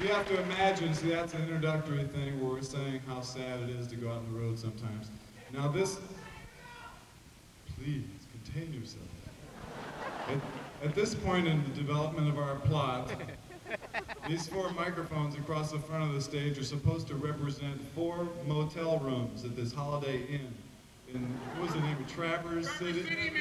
you have to imagine, see, that's an introductory thing where we're saying how sad it is to go out on the road sometimes. Now this, please, contain yourself. At this point in the development of our plot, these 4 microphones across the front of the stage are supposed to represent 4 motel rooms at this Holiday Inn in, what was the name of Traverse City?